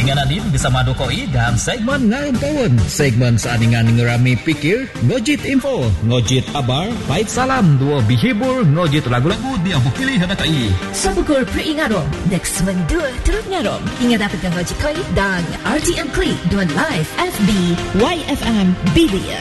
Ingananin bersama Dokoi dalam segmen Ngayon Kawan. Segmen saaningan ngerami pikir, ngojit info, ngojit abar, baik salam, dua bihibur, ngojit lagu-lagu dia bukili hadakai. Sabukur peringarom, next mendua turut ngarom. Ingat dapatkan ngojit koi dan RTM Klik dan live FB YFM Bilia.